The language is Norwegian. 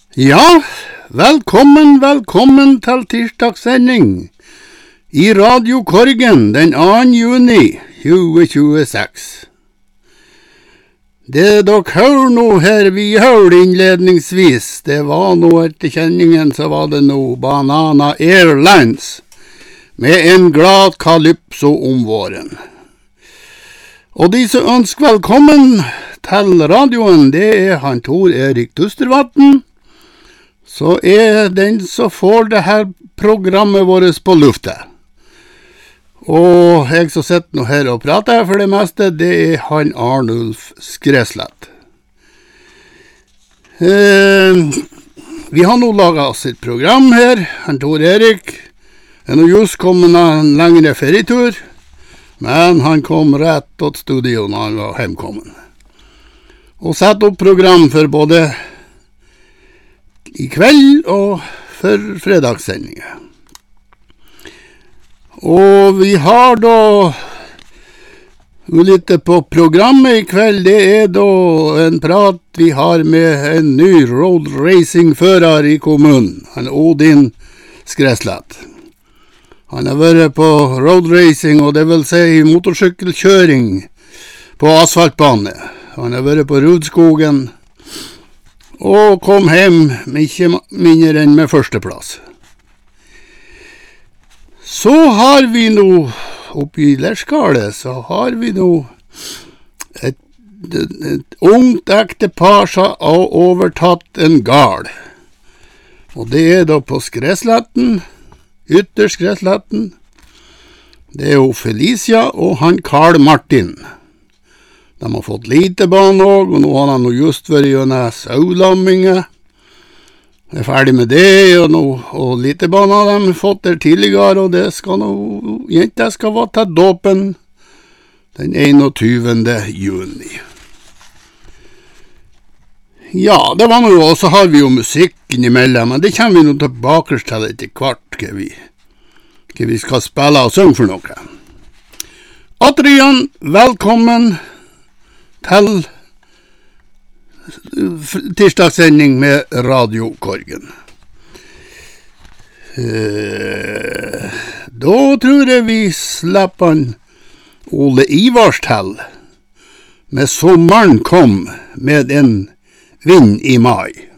Ja, velkommen til tirsdagssending i Radio Korgen den 2. juni 2026. Det dere hører nå her, vi hørte innledningsvis, det var nå etter kjenningen, så var det nå Banana Airlines med en glad kalypso om våren. Og de som ønsker velkommen til radioen, det er han Tor Erik Dustervatn, så er den som får det her programmet vårt på lufta. Og jeg som sitter nå her og prater for det meste, det er han Arnulf Skreslett. Vi har nå laget oss et program her, han Tor Erik er nå just kommet en lengre ferietur, men han kom rett til studio når han var hjemkommen. Og sett opp program for både i kveld og for fredagssendinga. Og vi har da litt på programmet i kveld, det er da en prat vi har med en ny road racing-fører i kommunen, han Odin Skreslett. Han har vært på road racing, og det vil si motorsykkelkjøring på asfaltbane. Han har vært på Rudskogen, og kom hjem med ikke mindre enn med førsteplass. Så har vi nå, oppe i Lerskalet, så har vi nå et ungt ektepar som har overtatt en gard. Og det er da på Skresletten, Ytterskresletten. Det er jo Felicia og han Karl Martin. De har fått lite barn også, og nå har han just vært gjennom saulamminga. Jeg er ferdig med det, og lite barn har de fått der tidligere, og det skal nå, jenta skal være til dåpen den 21. juni. Ja, det var noe, og så har vi jo musikken imellom, men det kommer vi nå tilbake til etter hvert, hva vi skal spille og synge for noe. Adrian, velkommen til tirsdagssending med Radio Korgen. Da tror jeg vi slipper han Ole Ivars til med Sommeren kom med en vind i mai.